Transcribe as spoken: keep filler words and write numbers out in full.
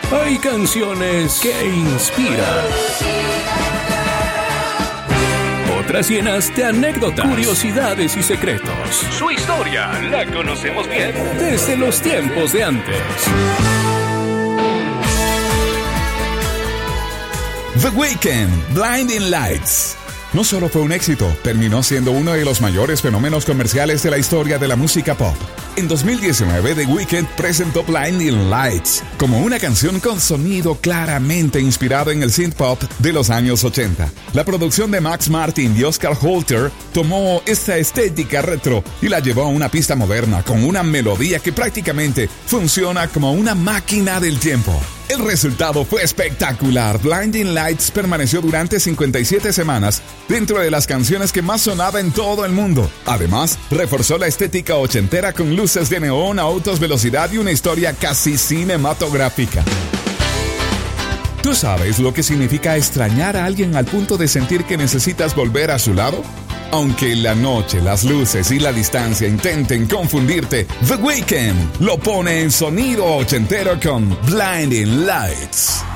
Hay canciones que inspiran. Otras llenas de anécdotas, curiosidades y secretos. Su historia la conocemos bien desde los tiempos de antes. The Weeknd, Blinding Lights. No solo fue un éxito, terminó siendo uno de los mayores fenómenos comerciales de la historia de la música pop. En dos mil diecinueve, The Weeknd presentó Blinding Lights como una canción con sonido claramente inspirado en el synth pop de los años ochenta. La producción de Max Martin y Oscar Holter tomó esta estética retro y la llevó a una pista moderna con una melodía que prácticamente funciona como una máquina del tiempo. El resultado fue espectacular. Blinding Lights permaneció durante cincuenta y siete semanas dentro de las canciones que más sonaba en todo el mundo. Además, reforzó la estética ochentera con luces de neón, autos, velocidad y una historia casi cinematográfica. ¿Tú sabes lo que significa extrañar a alguien al punto de sentir que necesitas volver a su lado? Aunque la noche, las luces y la distancia intenten confundirte, The Weeknd lo pone en sonido ochentero con Blinding Lights.